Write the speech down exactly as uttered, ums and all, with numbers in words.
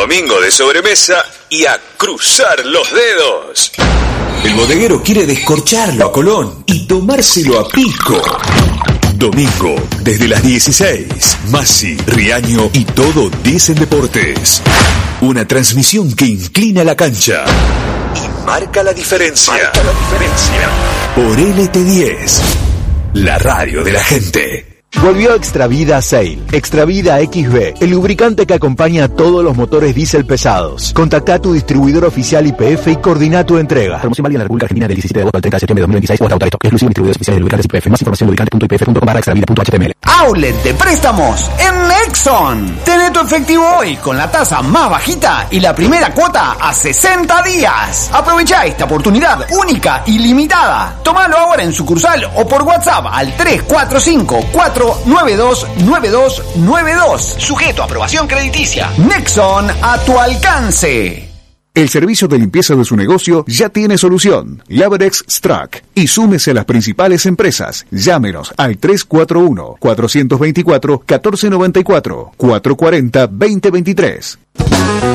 domingo de sobremesa y a cruzar los dedos. El bodeguero quiere descorcharlo a Colón y tomárselo a pico. Domingo, desde las dieciséis, Masi, Riaño y todo dicen deportes. Una transmisión que inclina la cancha y marca la diferencia. Marca la diferencia. Por L T diez, la radio de la gente. Volvió Extravida Sail, Extravida X B, el lubricante que acompaña a todos los motores diésel pesados. Contacta a tu distribuidor oficial Y P F y coordina tu entrega. Promoción válida en la República Argentina del diecisiete de agosto al treinta de septiembre de dos mil veintiséis o hasta Autoresto. Exclusivo distribuidores oficiales de lubricantes Y P F. Más información lubricante punto i p f punto com barra extravida punto h t m l. Outlet de préstamos en Nexon. Tené tu efectivo hoy con la tasa más bajita y la primera cuota a sesenta días. Aprovecha esta oportunidad única y limitada. Tómalo ahora en sucursal o por WhatsApp al tres cuatro cinco cuatro nueve dos nueve dos nueve dos. Sujeto a aprobación crediticia. Nexon, a tu alcance. El servicio de limpieza de su negocio ya tiene solución. Laverex Strack. Y súmese a las principales empresas. Llámenos al tres cuatro uno, cuatro dos cuatro, uno cuatro nueve cuatro, cuatro cuatro cero, dos cero dos tres.